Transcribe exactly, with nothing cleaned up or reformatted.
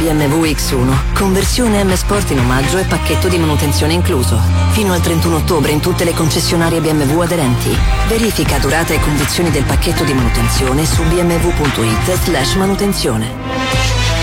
B M W X uno, conversione M Sport in omaggio e pacchetto di manutenzione incluso. Fino al trentuno ottobre in tutte le concessionarie B M W aderenti. Verifica durata e condizioni del pacchetto di manutenzione su b m w punto i t slash manutenzione.